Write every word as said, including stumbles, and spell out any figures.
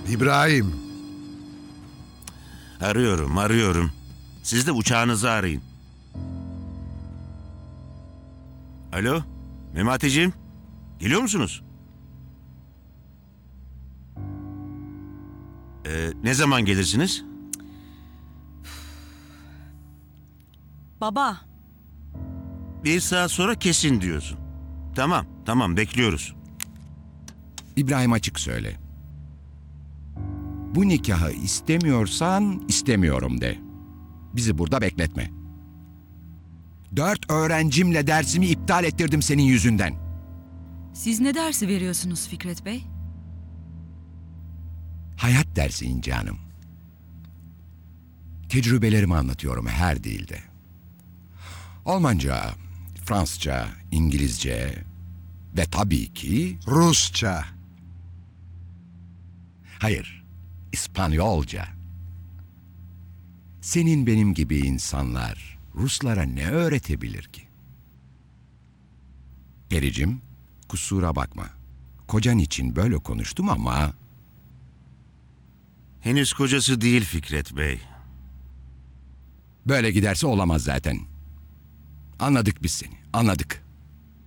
İbrahim, Arıyorum, arıyorum. Siz de uçağınızı arayın. Alo, Memati'ciğim. Geliyor musunuz? Ee, ne zaman gelirsiniz? Baba, Bir saat sonra kesin diyorsun. Tamam, tamam bekliyoruz. İbrahim açık söyle. Bu nikahı istemiyorsan istemiyorum de. Bizi burada bekletme. Dört öğrencimle dersimi iptal ettirdim senin yüzünden. siz ne dersi veriyorsunuz Fikret Bey? Hayat dersi İnci Hanım. Tecrübelerimi anlatıyorum her dilde. Almanca, Fransızca, İngilizce ve tabii ki... Rusça. Hayır, İspanyolca. Senin benim gibi insanlar Ruslara ne öğretebilir ki? Pericim, kusura bakma. Kocan için böyle konuştum ama... Henüz kocası değil Fikret Bey. Böyle giderse olamaz zaten. Anladık biz seni, anladık.